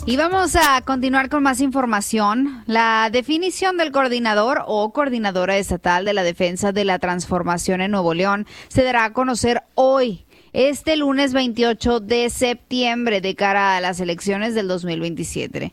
Y vamos a continuar con más información. La definición del coordinador o coordinadora estatal de la defensa de la transformación en Nuevo León se dará a conocer hoy, este lunes 28 de septiembre, de cara a las elecciones del 2027.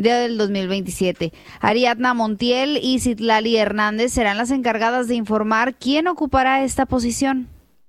Ariadna Montiel y Citlali Hernández serán las encargadas de informar quién ocupará esta posición.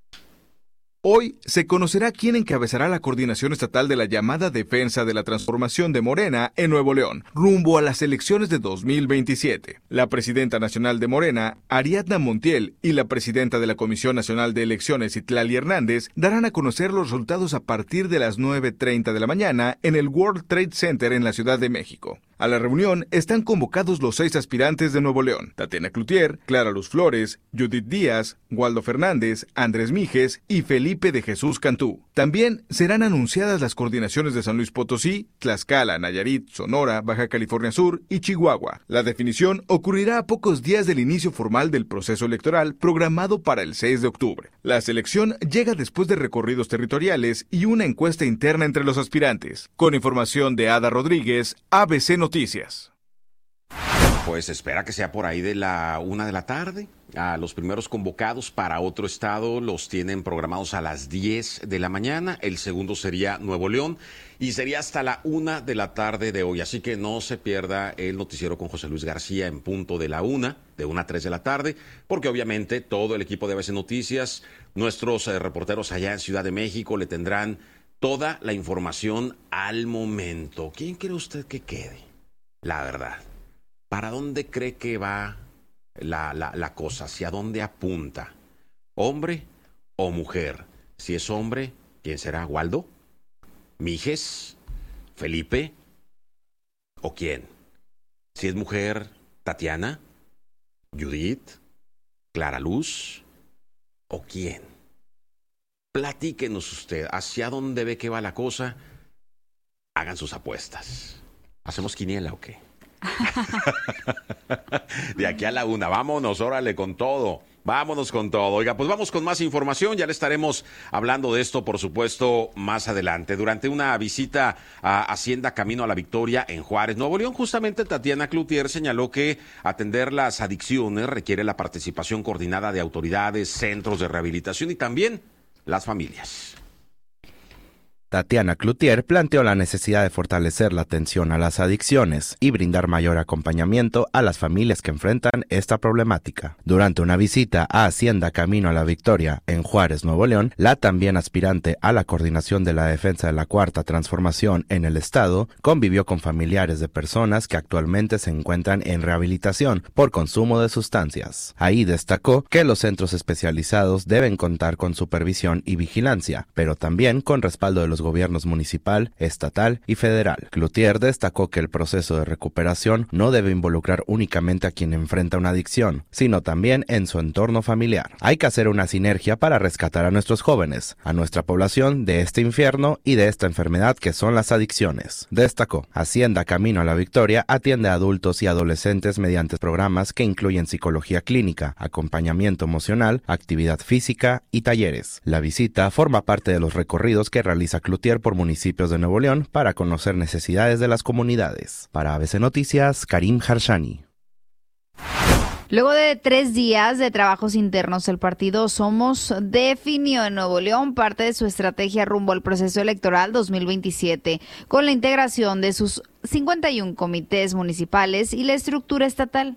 Hoy se conocerá quién encabezará la coordinación estatal de la llamada Defensa de la Transformación de Morena en Nuevo León, rumbo a las elecciones de 2027. La presidenta nacional de Morena, Ariadna Montiel, y la presidenta de la Comisión Nacional de Elecciones, Citlali Hernández, darán a conocer los resultados a partir de las 9:30 de la mañana en el World Trade Center en la Ciudad de México. A la reunión están convocados los 6 aspirantes de Nuevo León: Tatiana Cloutier, Clara Luz Flores, Judith Díaz, Waldo Fernández, Andrés Mijes y Felipe de Jesús Cantú. También serán anunciadas las coordinaciones de San Luis Potosí, Tlaxcala, Nayarit, Sonora, Baja California Sur y Chihuahua. La definición ocurrirá a pocos días del inicio formal del proceso electoral programado para el 6 de octubre. La selección llega después de recorridos territoriales y una encuesta interna entre los aspirantes. Con información de Ada Rodríguez, ABC Noticias. Pues espera que sea por ahí de la 1 de la tarde. A los primeros convocados para otro estado los tienen programados a las 10 de la mañana. El segundo sería Nuevo León y sería hasta la 1 de la tarde de hoy. Así que no se pierda el noticiero con José Luis García en punto de la 1, de 1 a 3 de la tarde, porque obviamente todo el equipo de ABC Noticias, nuestros reporteros allá en Ciudad de México, le tendrán toda la información al momento. ¿Quién cree usted que quede? La verdad. ¿Para dónde cree que va la cosa? ¿Hacia dónde apunta? ¿Hombre o mujer? Si es hombre, ¿quién será? ¿Waldo? ¿Mijes? ¿Felipe? ¿O quién? Si es mujer, ¿Tatiana? ¿Judith? ¿Clara Luz? ¿O quién? Platíquenos usted. ¿Hacia dónde ve que va la cosa? Hagan sus apuestas. ¿Hacemos quiniela o qué? De aquí a la 1, vámonos, órale con todo. Vámonos con todo. Oiga, pues vamos con más información. Ya le estaremos hablando de esto, por supuesto, más adelante. Durante una visita a Hacienda Camino a la Victoria en Juárez, Nuevo León, justamente Tatiana Cloutier señaló que atender las adicciones requiere la participación coordinada de autoridades, centros de rehabilitación y también las familias. Tatiana Cloutier planteó la necesidad de fortalecer la atención a las adicciones y brindar mayor acompañamiento a las familias que enfrentan esta problemática. Durante una visita a Hacienda Camino a la Victoria en Juárez, Nuevo León, la también aspirante a la coordinación de la defensa de la Cuarta Transformación en el Estado convivió con familiares de personas que actualmente se encuentran en rehabilitación por consumo de sustancias. Ahí destacó que los centros especializados deben contar con supervisión y vigilancia, pero también con respaldo de los gobiernos municipal, estatal y federal. Cloutier destacó que el proceso de recuperación no debe involucrar únicamente a quien enfrenta una adicción, sino también en su entorno familiar. Hay que hacer una sinergia para rescatar a nuestros jóvenes, a nuestra población de este infierno y de esta enfermedad que son las adicciones. Destacó, Hacienda Camino a la Victoria atiende a adultos y adolescentes mediante programas que incluyen psicología clínica, acompañamiento emocional, actividad física y talleres. La visita forma parte de los recorridos que realiza Cloutier por municipios de Nuevo León para conocer necesidades de las comunidades. Para ABC Noticias, Karim Harshani. Luego de 3 días de trabajos internos, el partido Somos definió en Nuevo León parte de su estrategia rumbo al proceso electoral 2027, con la integración de sus 51 comités municipales y la estructura estatal.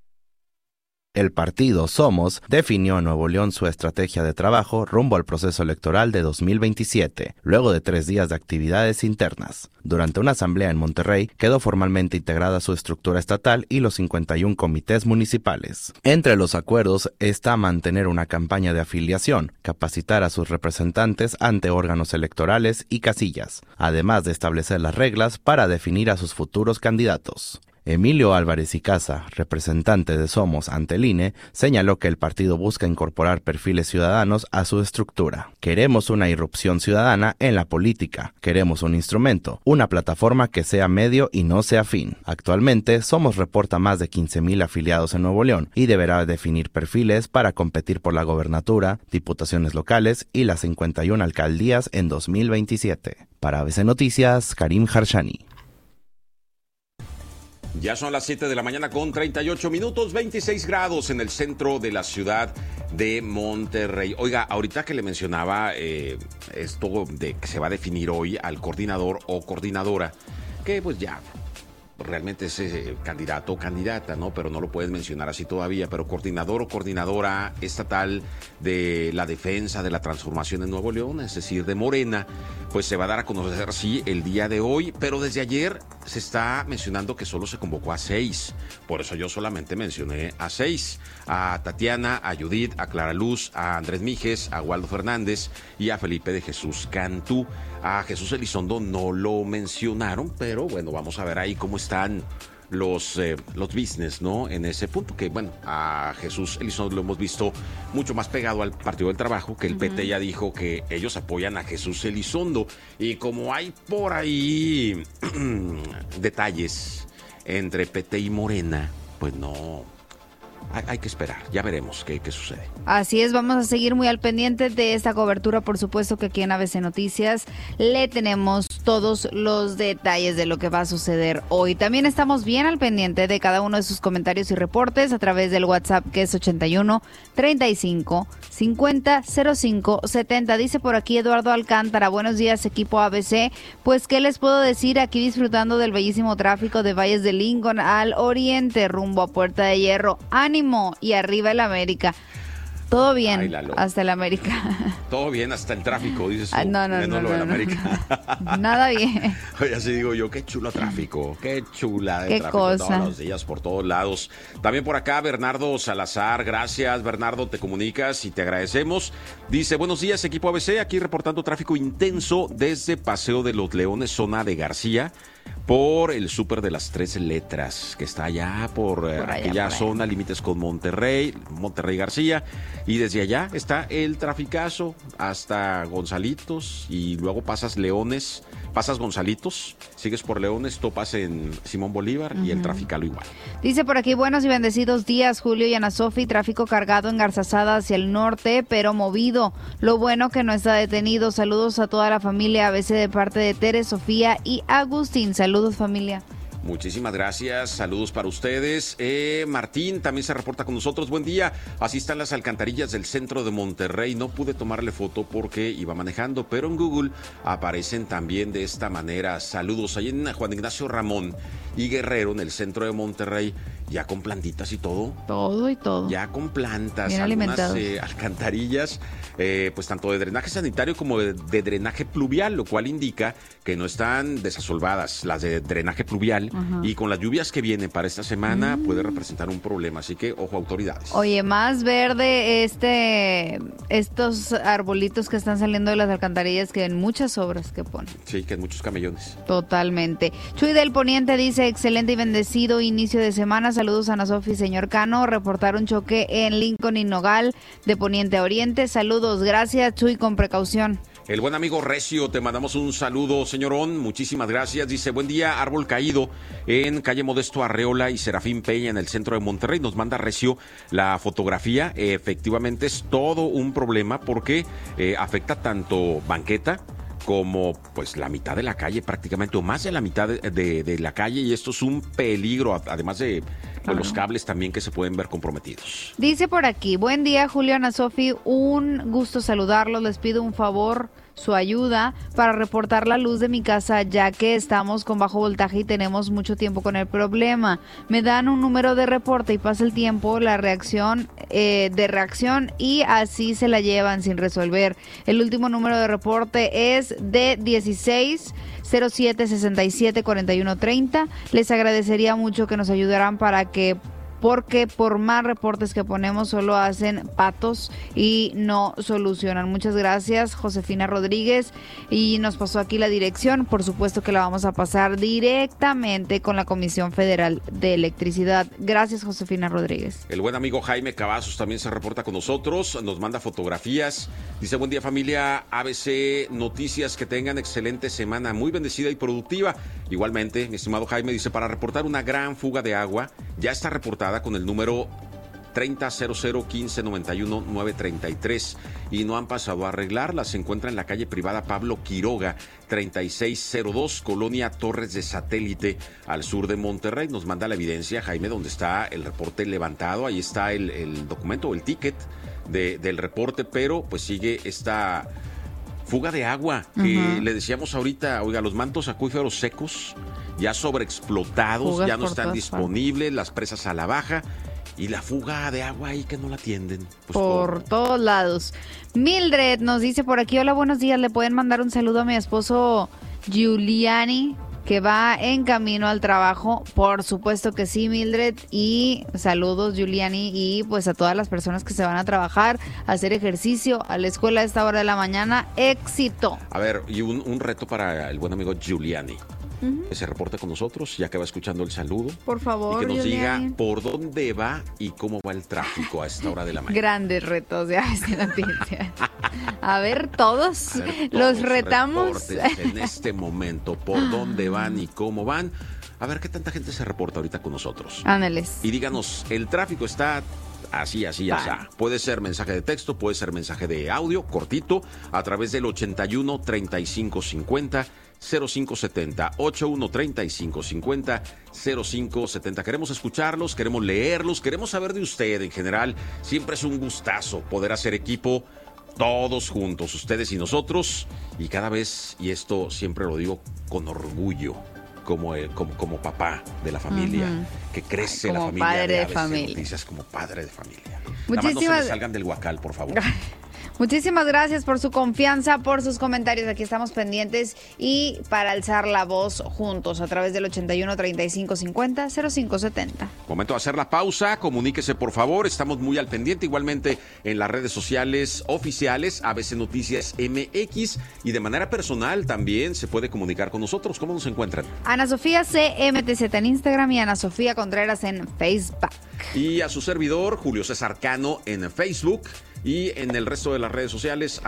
El partido Somos definió en Nuevo León su estrategia de trabajo rumbo al proceso electoral de 2027, luego de 3 días de actividades internas. Durante una asamblea en Monterrey, quedó formalmente integrada su estructura estatal y los 51 comités municipales. Entre los acuerdos está mantener una campaña de afiliación, capacitar a sus representantes ante órganos electorales y casillas, además de establecer las reglas para definir a sus futuros candidatos. Emilio Álvarez y Casa, representante de Somos ante el INE, señaló que el partido busca incorporar perfiles ciudadanos a su estructura. Queremos una irrupción ciudadana en la política. Queremos un instrumento, una plataforma que sea medio y no sea fin. Actualmente, Somos reporta más de 15,000 afiliados en Nuevo León y deberá definir perfiles para competir por la gobernatura, diputaciones locales y las 51 alcaldías en 2027. Para ABC Noticias, Karim Harshani. Ya son las 7 de la mañana con 38 minutos, 26 grados en el centro de la ciudad de Monterrey. Oiga, ahorita que le mencionaba esto de que se va a definir hoy al coordinador o coordinadora, que pues ya realmente es candidato o candidata, ¿no? Pero no lo puedes mencionar así todavía, pero coordinador o coordinadora estatal de la defensa de la transformación en Nuevo León, es decir, de Morena, pues se va a dar a conocer, sí, el día de hoy, pero desde ayer se está mencionando que solo se convocó a 6, por eso yo solamente mencioné a 6, a Tatiana, a Judith, a Clara Luz, a Andrés Mijes, a Waldo Fernández y a Felipe de Jesús Cantú. A Jesús Elizondo no lo mencionaron, pero bueno, vamos a ver ahí cómo están los business, ¿no? En ese punto, que bueno, a Jesús Elizondo lo hemos visto mucho más pegado al Partido del Trabajo, que el PT ya dijo que ellos apoyan a Jesús Elizondo. Y como hay por ahí detalles entre PT y Morena, pues no... Hay que esperar, ya veremos qué sucede. Así es, vamos a seguir muy al pendiente de esta cobertura, por supuesto que aquí en ABC Noticias le tenemos todos los detalles de lo que va a suceder hoy. También estamos bien al pendiente de cada uno de sus comentarios y reportes a través del WhatsApp, que es 81 35 50 05 70. Dice por aquí Eduardo Alcántara: buenos días, equipo ABC. Pues qué les puedo decir, aquí disfrutando del bellísimo tráfico de Valles de Lincoln al oriente rumbo a Puerta de Hierro. ¡Ánimo! Y arriba el América. Todo bien. Ay, hasta el América. Todo bien hasta el tráfico, dices tú. No, lo del América. Nada bien. Oye, así digo yo, qué chulo tráfico, qué chula de qué tráfico cosa. Todos los días, por todos lados. También por acá Bernardo Salazar, gracias Bernardo, te comunicas y te agradecemos. Dice, buenos días equipo ABC, aquí reportando tráfico intenso desde Paseo de los Leones, zona de García, por el súper de las 3 letras, que está allá por aquella zona, límites con Monterrey García, y desde allá está el traficazo hasta Gonzalitos, y luego pasas Gonzalitos, sigues por Leones, topas en Simón Bolívar, y el traficalo igual. Dice por aquí, buenos y bendecidos días, Julio y Ana Sofi, tráfico cargado en Garzazada hacia el norte, pero movido. Lo bueno que no está detenido. Saludos a toda la familia ABC de parte de Tere, Sofía y Agustín. Saludos, familia. Muchísimas gracias, saludos para ustedes. Martín también se reporta con nosotros, buen día. Así están las alcantarillas del centro de Monterrey. No pude tomarle foto porque iba manejando, pero en Google aparecen también de esta manera. Saludos, ahí en Juan Ignacio Ramón y Guerrero, en el centro de Monterrey, ya con plantitas y todo. Todo y todo. Ya con plantas, bien algunas alimentados. alcantarillas, pues tanto de drenaje sanitario como de drenaje pluvial, lo cual indica que no están desasolvadas las de drenaje pluvial. Y con las lluvias que vienen para esta semana puede representar un problema, así que ojo, autoridades. Oye, más verde estos arbolitos que están saliendo de las alcantarillas que en muchas obras que ponen. Sí, que en muchos camellones. Totalmente. Chuy del Poniente dice, excelente y bendecido inicio de semana. Saludos a Ana Sofi, señor Cano. Reportar un choque en Lincoln y Nogal de Poniente a Oriente. Saludos, gracias Chuy, con precaución. El buen amigo Recio, te mandamos un saludo, señorón, muchísimas gracias. Dice, buen día, árbol caído en calle Modesto Arreola y Serafín Peña en el centro de Monterrey. Nos manda Recio la fotografía. Efectivamente es todo un problema porque afecta tanto banqueta como pues la mitad de la calle prácticamente, o más de la mitad de la calle, y esto es un peligro, además de los cables también que se pueden ver comprometidos. Dice por aquí, buen día Julio, Ana Sofi, un gusto saludarlos, les pido un favor, su ayuda para reportar la luz de mi casa, ya que estamos con bajo voltaje y tenemos mucho tiempo con el problema. Me dan un número de reporte y pasa el tiempo, la reacción y así se la llevan sin resolver. El último número de reporte es de 16 07 67 41 30. Les agradecería mucho que nos ayudaran porque por más reportes que ponemos solo hacen patos y no solucionan. Muchas gracias, Josefina Rodríguez, y nos pasó aquí la dirección. Por supuesto que la vamos a pasar directamente con la Comisión Federal de Electricidad. Gracias, Josefina Rodríguez. El buen amigo Jaime Cavazos también se reporta con nosotros, nos manda fotografías. Dice, buen día familia ABC Noticias, que tengan excelente semana, muy bendecida y productiva. Igualmente, mi estimado Jaime, dice, para reportar una gran fuga de agua, ya está reportada con el número 3000-1591-933 y no han pasado a arreglarla. Se encuentra en la calle privada Pablo Quiroga, 3602, Colonia Torres de Satélite, al sur de Monterrey. Nos manda la evidencia, Jaime, donde está el reporte levantado. Ahí está el documento, el ticket del reporte, pero pues sigue esta fuga de agua que le decíamos ahorita. Oiga, los mantos acuíferos secos, ya sobreexplotados, Fugas ya no por están todas disponibles, las presas a la baja. Y la fuga de agua ahí que no la atienden. Pues por todos lados. Mildred nos dice por aquí, hola, buenos días, le pueden mandar un saludo a mi esposo Giuliani, que va en camino al trabajo. Por supuesto que sí, Mildred, y saludos, Giuliani, y pues a todas las personas que se van a trabajar, a hacer ejercicio, a la escuela a esta hora de la mañana, éxito. A ver, y un reto para el buen amigo Giuliani. Que se reporte con nosotros, ya que va escuchando el saludo. Por favor, y que nos Giuliani, diga por dónde va y cómo va el tráfico a esta hora de la mañana. Grandes retos de Noticias. A ver, todos los retamos. En este momento, por dónde van y cómo van. A ver qué tanta gente se reporta ahorita con nosotros. Ándeles. Y díganos, el tráfico está así. Puede ser mensaje de texto, puede ser mensaje de audio, cortito, a través del 81 35 50 0570, 81 35 50 0570. Queremos escucharlos, queremos leerlos, queremos saber de usted en general. Siempre es un gustazo poder hacer equipo todos juntos, ustedes y nosotros, y cada vez, y esto siempre lo digo con orgullo, como papá de la familia, que crece la familia. Padre de familia. Noticias, como padre de familia. Muchísimas... Nada más no se me salgan del guacal, por favor. Muchísimas gracias por su confianza, por sus comentarios. Aquí estamos pendientes y para alzar la voz juntos a través del 81 35 50 0570. Momento de hacer la pausa. Comuníquese, por favor. Estamos muy al pendiente. Igualmente en las redes sociales oficiales, ABC Noticias MX, y de manera personal también se puede comunicar con nosotros. ¿Cómo nos encuentran? Ana Sofía CMTZ en Instagram y Ana Sofía Contreras en Facebook. Y a su servidor, Julio César Cano, en Facebook. Y en el resto de las redes sociales,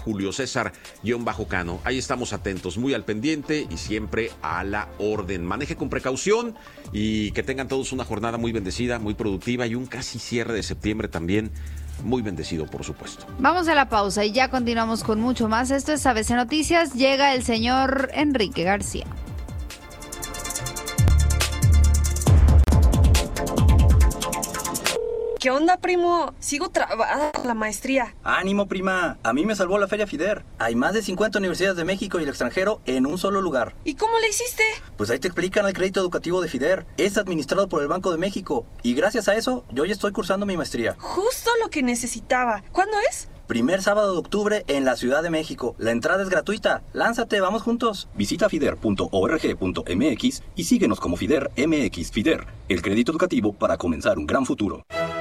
@JulioCésar_Cano. Ahí estamos atentos, muy al pendiente y siempre a la orden. Maneje con precaución y que tengan todos una jornada muy bendecida, muy productiva y un casi cierre de septiembre también muy bendecido, por supuesto. Vamos a la pausa y ya continuamos con mucho más. Esto es ABC Noticias. Llega el señor Enrique García. ¿Qué onda, primo? Sigo trabada la maestría. ¡Ánimo, prima! A mí me salvó la Feria FIDER. Hay más de 50 universidades de México y el extranjero en un solo lugar. ¿Y cómo le hiciste? Pues ahí te explican el crédito educativo de FIDER. Es administrado por el Banco de México. Y gracias a eso, yo ya estoy cursando mi maestría. Justo lo que necesitaba. ¿Cuándo es? Primer sábado de octubre en la Ciudad de México. La entrada es gratuita. ¡Lánzate, vamos juntos! Visita fider.org.mx y síguenos como FIDER MX. FIDER, el crédito educativo para comenzar un gran futuro.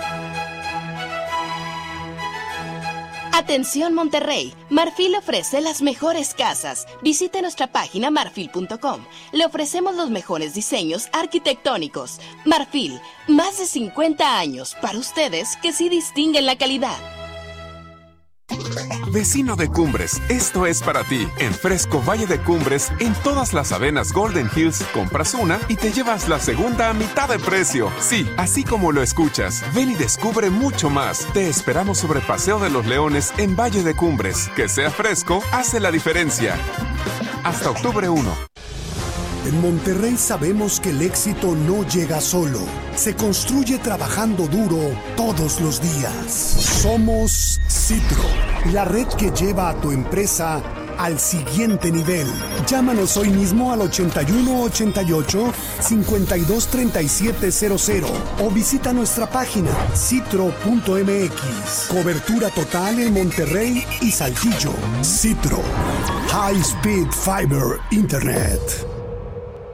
Atención Monterrey, Marfil ofrece las mejores casas. Visite nuestra página marfil.com. Le ofrecemos los mejores diseños arquitectónicos. Marfil, más de 50 años para ustedes que sí distinguen la calidad. Vecino de Cumbres, esto es para ti. En Fresco Valle de Cumbres, en todas las avenas Golden Hills, compras una y te llevas la segunda a mitad de precio. Sí, así como lo escuchas. Ven y descubre mucho más. Te esperamos sobre Paseo de los Leones en Valle de Cumbres. Que sea fresco, hace la diferencia. Hasta octubre 1. En Monterrey sabemos que el éxito no llega solo, se construye trabajando duro todos los días. Somos Citro, la red que lleva a tu empresa al siguiente nivel. Llámanos hoy mismo al 8188-523700 o visita nuestra página citro.mx. Cobertura total en Monterrey y Saltillo. Citro, High Speed Fiber Internet.